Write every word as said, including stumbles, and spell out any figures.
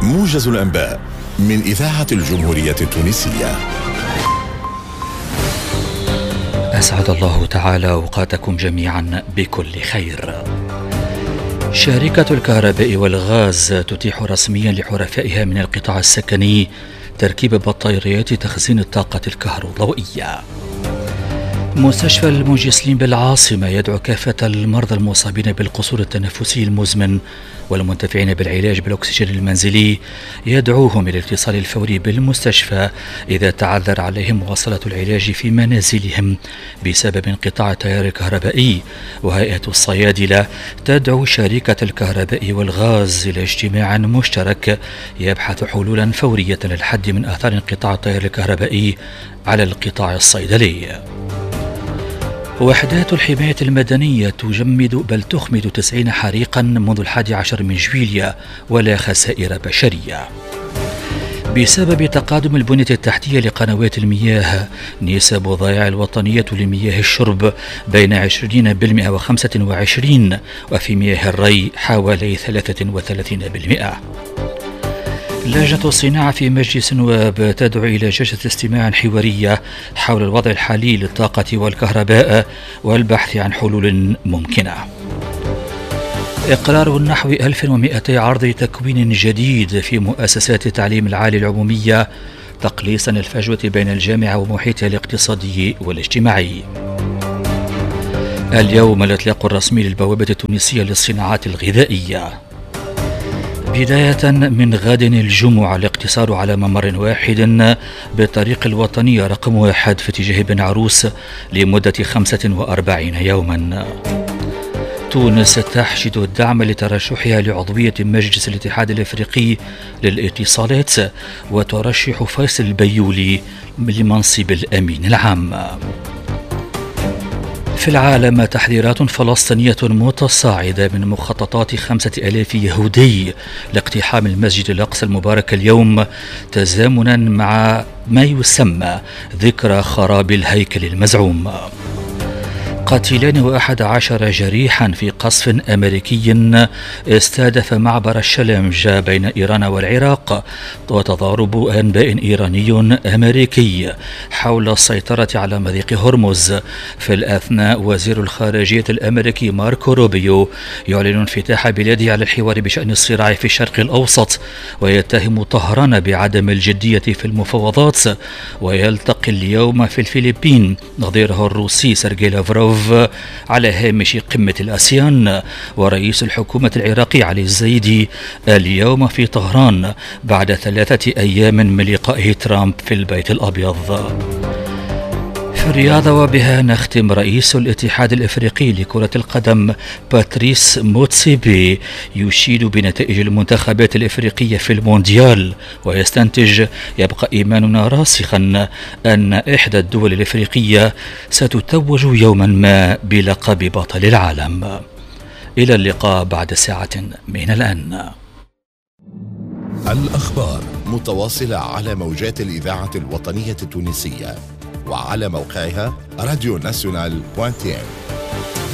موجز الأنباء من إذاعة الجمهورية التونسية. أسعد الله تعالى أوقاتكم جميعا بكل خير. شركة الكهرباء والغاز تتيح رسميا لحرفائها من القطاع السكني تركيب بطاريات تخزين الطاقة الكهروضوئية. مستشفى المنجسلين بالعاصمة يدعو كافة المرضى المصابين بالقصور التنفسي المزمن والمنتفعين بالعلاج بالأكسجين المنزلي يدعوهم إلى الاتصال الفوري بالمستشفى إذا تعذر عليهم مواصلة العلاج في منازلهم بسبب انقطاع التيار الكهربائي. وهيئة الصيادلة تدعو شركة الكهرباء والغاز إلى اجتماع مشترك يبحث حلولا فورية للحد من آثار انقطاع التيار الكهربائي على القطاع الصيدلي. وحدات الحماية المدنية تجمد بل تخمد تسعين حريقا منذ الحادي عشر من جويليا ولا خسائر بشرية. بسبب تقادم البنية التحتية لقنوات المياه نسب ضياع الوطنية لمياه الشرب بين عشرين بالمئة وخمسة وعشرين، وفي مياه الري حوالي ثلاثة وثلاثين بالمئة. لجنة الصناعة في مجلس النواب تدعو إلى جلسة استماع حوارية حول الوضع الحالي للطاقة والكهرباء والبحث عن حلول ممكنة. إقرار نحو ألف ومئتي عرض تكوين جديد في مؤسسات التعليم العالي العمومية تقليصا الفجوة بين الجامعة ومحيطها الاقتصادي والاجتماعي. اليوم الإطلاق الرسمي للبوابة التونسية للصناعات الغذائية. بداية من غد الجمعة الاقتصار على ممر واحد بالطريق الوطني رقم واحد في اتجاه بن عروس لمدة خمسة وأربعين يوما. تونس تحشد الدعم لترشحها لعضوية مجلس الاتحاد الافريقي للاتصالات وترشح فيصل البيولي لمنصب الأمين العام. في العالم تحذيرات فلسطينية متصاعدة من مخططات خمسة آلاف يهودي لاقتحام المسجد الأقصى المبارك اليوم تزامنا مع ما يسمى ذكرى خراب الهيكل المزعوم. قتيلان وأحد عشر جريحا في قصف أمريكي استهدف معبر الشلمج بين إيران والعراق، وتضارب أنباء إيراني أمريكي حول السيطرة على مضيق هرمز. في الأثناء وزير الخارجية الأمريكي ماركو روبيو يعلن انفتاح بلاده على الحوار بشأن الصراع في الشرق الأوسط ويتهم طهران بعدم الجدية في المفاوضات. ويلتقي اليوم في الفلبين نظيره الروسي سيرجي لافروف على هامش قمة الآسيان، ورئيس الحكومة العراقي علي الزايدي اليوم في طهران بعد ثلاثة أيام من لقائه ترامب في البيت الأبيض. في الرياضة وبها نختم. رئيس الاتحاد الافريقي لكرة القدم باتريس موتسيبي يشيد بنتائج المنتخبات الافريقية في المونديال ويستنتج: يبقى ايماننا راسخا ان احدى الدول الافريقية ستتوج يوما ما بلقب بطل العالم. الى اللقاء بعد ساعة من الان. الأخبار متواصلة على موجات الإذاعة الوطنية التونسية وعلى موقعها راديو ناسيونال دوت تي إم.